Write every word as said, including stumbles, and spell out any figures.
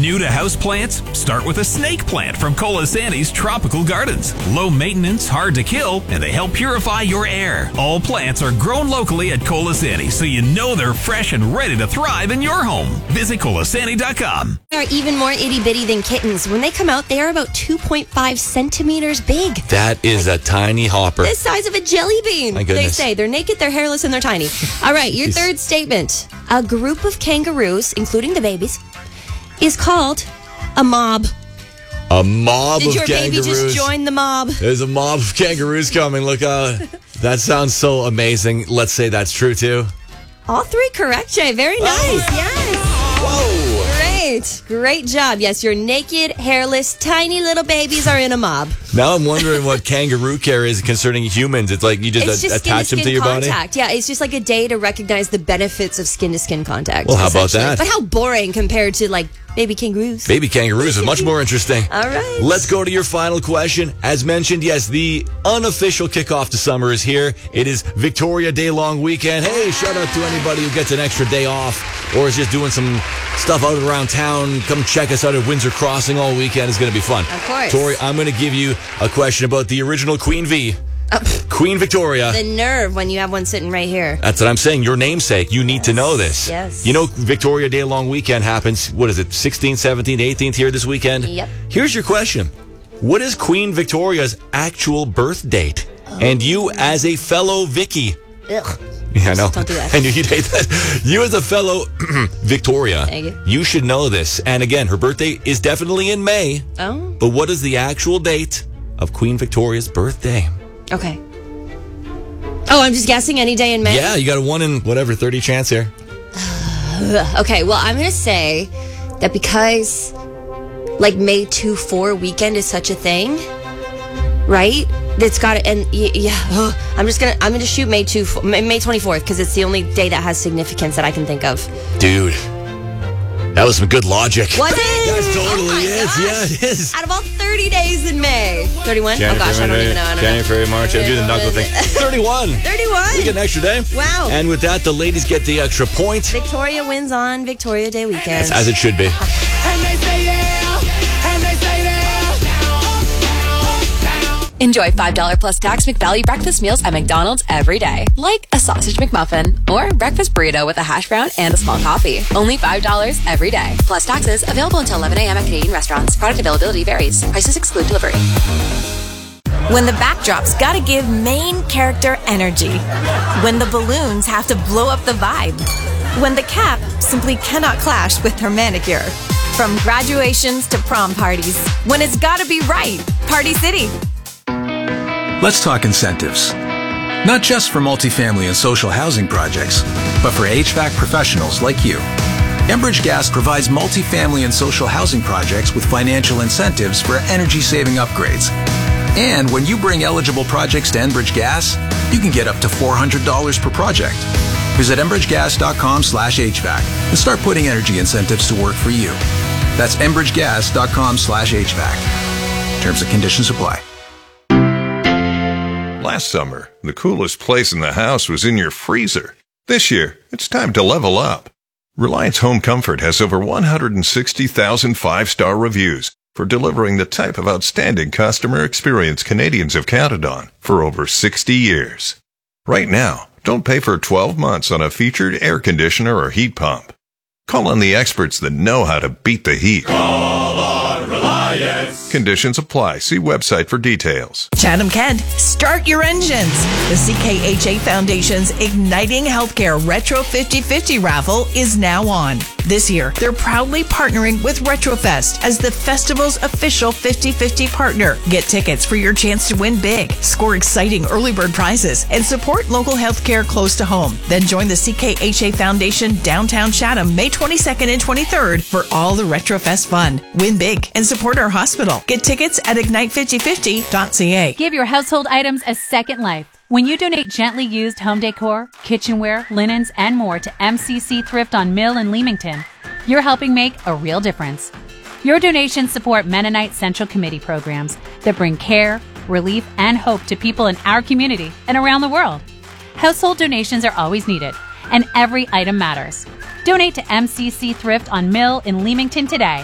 New to houseplants? Start with a snake plant from Colasanti's Tropical Gardens. Low maintenance, hard to kill, and they help purify your air. All plants are grown locally at Colasanti, so you know they're fresh and ready to thrive in your home. Visit colasanti dot com. They are even more itty-bitty than kittens. When they come out, they are about two point five centimeters big. That is a tiny hopper. The size of a jelly bean. My goodness. They say they're naked, they're hairless, and they're tiny. All right, your third statement. A group of kangaroos, including the babies, is called a mob. A mob Did of your kangaroos. baby just join the mob? There's a mob of kangaroos coming. Look out. That sounds so amazing. Let's say that's true, too. All three correct, Jay. Very nice. Oh. Yes. Whoa. Great. Great job. Yes, your naked, hairless, tiny little babies are in a mob. Now I'm wondering what kangaroo care is concerning humans. It's like you just, It's a- just attach them skin-to-skin to your contact. body? Yeah, it's just like a day to recognize the benefits of skin-to-skin contact. Well, how about essentially. that? But how boring compared to, like, baby kangaroos. Baby kangaroos are much more interesting. All right. Let's go to your final question. As mentioned, yes, the unofficial kickoff to summer is here. It is Victoria Day long weekend. Hey, shout out to anybody who gets an extra day off or is just doing some stuff out around town. Come check us out at Windsor Crossing all weekend. It's going to be fun. Of course. Tori, I'm going to give you a question about the original Queen V. Oh. Queen Victoria. The nerve when you have one sitting right here. That's what I'm saying. Your namesake. You need Yes. to know this. Yes. You know, Victoria Day long weekend happens, what is it, sixteenth, seventeenth, eighteenth here this weekend? Yep. Here's your question. What is Queen Victoria's actual birth date? Oh. And you as a fellow Vicky. Ugh. Yeah, I know. Don't do that. I knew you'd hate that. You as a fellow Victoria, Thank you. you should know this. And again, her birthday is definitely in May. Oh. But what is the actual date of Queen Victoria's birthday? Okay. Oh, I'm just guessing any day in May? Yeah, you got a one in whatever, thirty chance here. Okay, well, I'm going to say that because, like, May two four weekend is such a thing, right? That's got to, and y- yeah, ugh, I'm just going to, I'm going to shoot May two, May twenty-fourth, because it's the only day that has significance that I can think of. Dude, that was some good logic. Was it? That totally Oh my is. gosh. Yeah, it is. Out of all thirty days in May. thirty-one? Oh gosh, I don't even know. I don't January, know. February, March. I'll do the knuckle thing. thirty-one. thirty-one. We get an extra day. Wow. And with that, the ladies get the extra point. Victoria wins on Victoria Day weekend. As it should be. And they say yeah, and they say yeah. Enjoy five dollars plus tax McValue breakfast meals at McDonald's every day. Like a sausage McMuffin or breakfast burrito with a hash brown and a small coffee. Only five dollars every day. Plus taxes. Available until eleven a.m. at Canadian restaurants. Product availability varies. Prices exclude delivery. When the backdrop's gotta give main character energy. When the balloons have to blow up the vibe. When the cap simply cannot clash with her manicure. From graduations to prom parties. When it's gotta be right. Party City. Let's talk incentives. Not just for multifamily and social housing projects, but for H V A C professionals like you. Enbridge Gas provides multifamily and social housing projects with financial incentives for energy-saving upgrades. And when you bring eligible projects to Enbridge Gas, you can get up to four hundred dollars per project. Visit enbridgegas.com slash HVAC and start putting energy incentives to work for you. That's enbridgegas.com slash HVAC. Terms and conditions apply. Last summer, the coolest place in the house was in your freezer. This year, it's time to level up. Reliance Home Comfort has over one hundred sixty thousand five-star reviews for delivering the type of outstanding customer experience Canadians have counted on for over sixty years. Right now, don't pay for twelve months on a featured air conditioner or heat pump. Call on the experts that know how to beat the heat. Call on Reliance. Conditions apply. See website for details. Chatham Kent, start your engines. The C K H A Foundation's Igniting Healthcare Retro fifty fifty raffle is now on. This year, they're proudly partnering with Retrofest as the festival's official fifty fifty partner. Get tickets for your chance to win big, score exciting early bird prizes, and support local healthcare close to home. Then join the C K H A Foundation downtown Chatham May twenty-second and twenty-third for all the Retrofest fun. Win big and support our hospital. Get tickets at ignite fifty fifty dot c a. Give your household items a second life. When you donate gently used home decor, kitchenware, linens, and more to M C C Thrift on Mill in Leamington, you're helping make a real difference. Your donations support Mennonite Central Committee programs that bring care, relief, and hope to people in our community and around the world. Household donations are always needed, and every item matters. Donate to M C C Thrift on Mill in Leamington today.